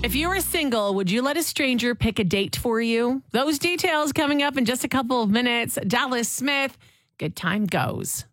If you were single, would you let a stranger pick a date for you? Those details coming up in just a couple of minutes. Dallas Smith, good time goes.